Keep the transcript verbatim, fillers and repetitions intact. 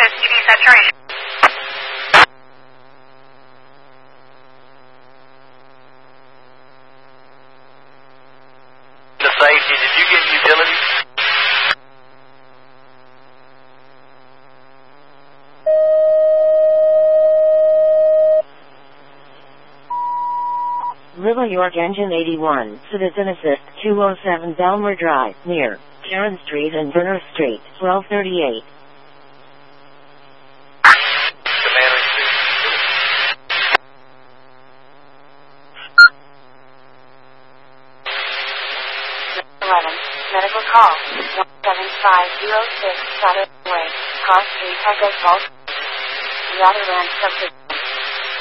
T V saturation. The safety, did you get utilities? River York Engine eighty-one, Citizen Assist, two oh seven Belmar Drive, near Karen Street and Verner Street, twelve thirty-eight. Commander Street. eleven, medical call, one seven five zero six Shadow Way, Cross Street, Echo Falls, Rotherland Subject.